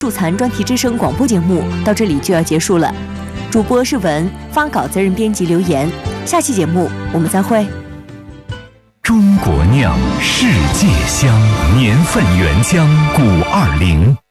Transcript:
助残专题之声广播节目到这里就要结束了。主播是文，发稿责任编辑刘岩。下期节目我们再会。 中国酿，世界香，年份原浆，520。